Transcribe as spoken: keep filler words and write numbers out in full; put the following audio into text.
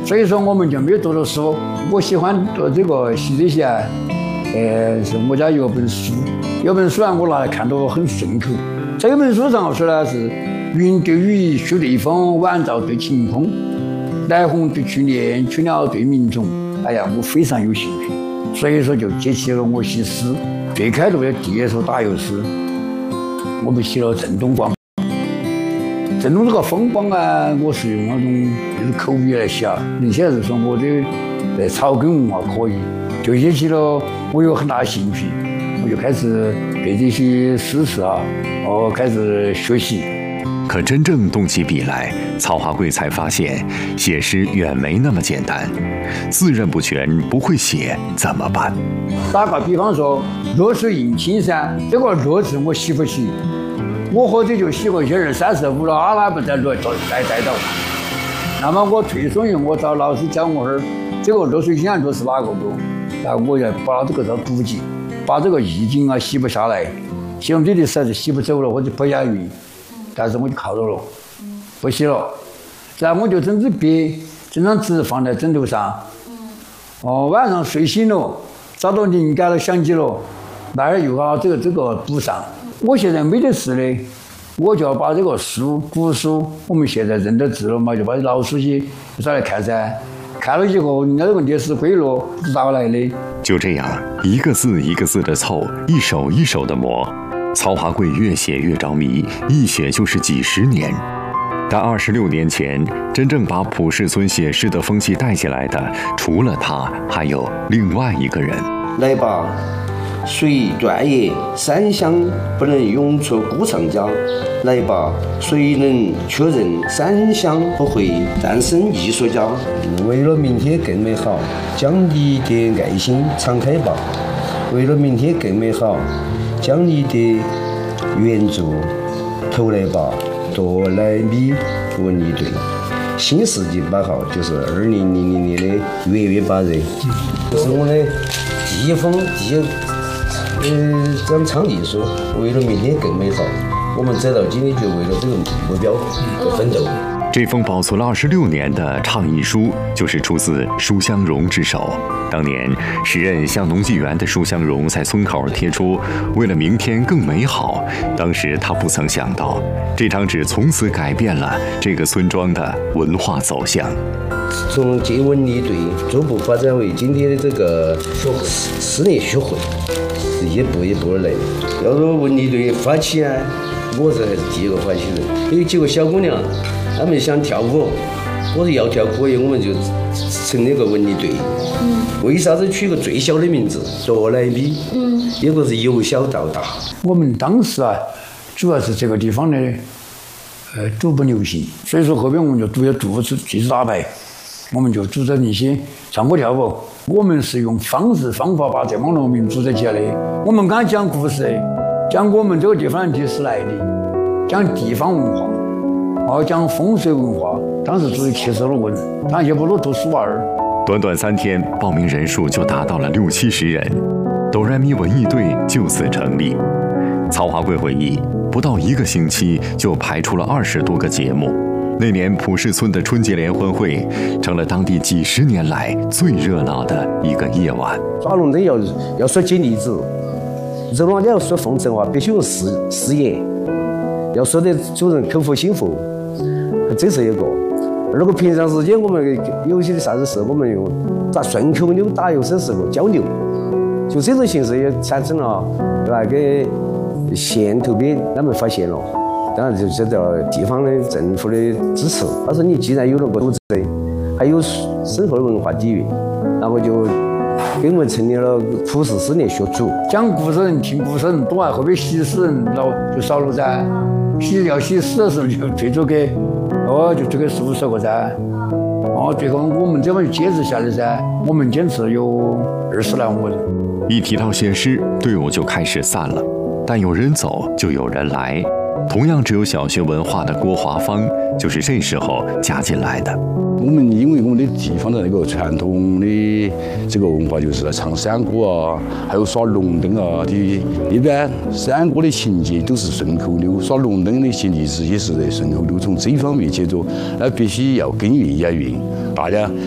所以说我们就没有读了书。我喜欢读这个写这些，呃，是我家有本书，有本书啊，我拿来看得很顺口。这本书上说的是云对雨，雪对风，晚照对晴空，来鸿对去年，去鸟对鸣虫。哎呀，我非常有兴趣，所以说就接起了我写诗。最开头的第一首打油诗，我们写了震东光。震东这个风光啊，我是用那种就是口语来写，人现在是说我的呃草根文化可以，就写起了我有很大兴趣，我就开始对这些诗词啊，哦开始学习。 可真正动起笔来，曹华贵才发现写诗远没那么简单，字认不全，不会写怎么办？ 打个比方说，弱水印青山，这个弱字我写不起，我或者就写个一二三四五了，阿拉不再弱再带到。那么我退缩用我找老师教我儿，这个弱水印象就是哪个多？那我要把这个做补给，把这个意境啊写不下来，写用这里实在是写不走了，或者不押韵。但是我就靠着了，不写了。然后我就整支笔，整张纸放在枕头上。哦，晚上睡醒了，找到灵感了，想起了，那儿又把这个这个补上。我现在没得事的，我就要把这个书古书，我们现在认得字了嘛，就把老书些找来看噻。看了以后，人家这个历史规律是咋来的？ 就这样，一个字一个字的凑，一首一首的磨。曹华贵越写越着迷，一写就是几十年。但二十六年前，真正把普世村写诗的风气带起来的，除了他，还有另外一个人。 来吧，谁断言三湘不能永出古唱家？来吧，谁能确认三湘不会诞生艺术家？为了明天更美好，将你的爱心敞开吧。为了明天更美好，将你的援助投来吧。多莱米文艺队，新世纪八号就是二零零零年的元月八日，这是我的第一封第一呃张倡议书。为了明天更美好，我们走到今天就为了这个目标而奋斗。 这封保存了二十六年的倡议书，就是出自舒香荣之手。当年时任向农技园的舒香荣在村口贴出“为了明天更美好”，当时他不曾想到，这张纸从此改变了这个村庄的文化走向。 从建文艺队逐步发展为今天的这个室内学会，是一步一步而来。要说文艺队发起啊，我是还是第一个发起人。有几个小姑娘，她们想跳舞，我说要跳可以，我们就成立个文艺队。嗯。为啥子取个最小的名字多莱米？嗯。一个是由小到大。 我们当时啊，主要是这个地方的呃主不流行，所以说后边我们就读要读出技术打牌，我们就组织那些唱歌跳舞。我们是用方式方法把这帮农民组织起来的。我们刚讲故事，讲我们这个地方的历史来历，讲地方文化。哦，讲风水文化，当时足有七十多个人，当也不如读书二。 短短三天，报名人数就达到了六七十人，哆来咪文艺队就此成立。曹华贵回忆，不到一个星期就排出了二十多个节目。那年普世村的春节联欢会，成了当地几十年来最热闹的一个夜晚。 耍龙灯要要说金栗子，热闹要说奉承话，必须用誓誓言，要说得主人口服心服。这是一个。如果平常时间我们有些啥子事，我们用打顺口溜、打油诗时候交流，就这种形式也产生了那个县头边他们发现了，当然就受到地方的政府的支持。他说你既然有了个组织，还有深厚的文化底蕴，那么就给我们成立了普世室内学组。 讲故事人、听故事人多啊，后面写诗人老就少了噻。写要写诗的时候就最初给。哦，就这个十五首个噻，哦，最后我们这边就坚持下来噻，我们坚持有二十来个人。 一提到写诗，队伍就开始散了，但有人走就有人来。同样只有小学文化的郭华芳，就是这时候加进来的。 我们因为我们的地方的那个传统的这个文化，就是唱山歌啊，还有耍龙灯啊的。一般山歌的情节都是顺口溜，耍龙灯的一些例子也是在顺口溜。从这一方面去做，那必须要根源押韵，大家